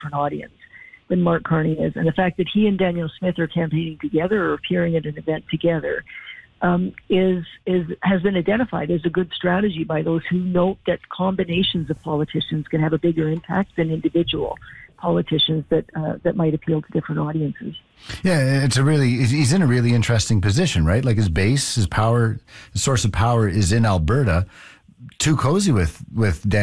different audience than Mark Carney is. And the fact that he and Danielle Smith are campaigning together or appearing at an event together has been identified as a good strategy by those who note that combinations of politicians can have a bigger impact than individual politicians that might appeal to different audiences. Yeah, he's in a really interesting position, right? Like his base, his power, his source of power is in Alberta. Too cozy with Dan